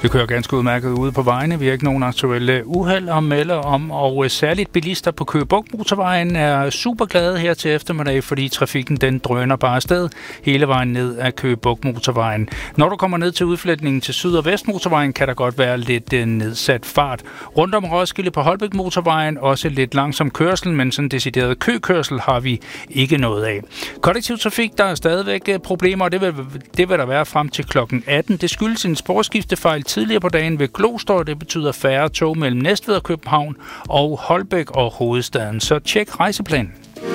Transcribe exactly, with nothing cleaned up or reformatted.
Det kører ganske udmærket ude på vejene. Vi har ikke nogen aktuelle uheld at melde om, og særligt bilister på Køge Bugt Motorvejen er super glade her til eftermiddag, fordi trafikken den drøner bare afsted hele vejen ned af Køge Bugt Motorvejen. Når du kommer ned til udfletningen til Syd- og Vest Motorvejen, kan der godt være lidt nedsat fart. Rundt om Roskilde på Holbæk Motorvejen også lidt langsom kørsel, men sådan decideret køkørsel har vi ikke noget af. Kollektiv trafik, der er stadigvæk problemer, og det vil, det vil der være frem til klokken atten. Det skyldes en sporskiftefejl tidligere på dagen ved Glostrup, og det betyder færre tog mellem Næstved og København og Holbæk og hovedstaden. Så tjek rejseplanen.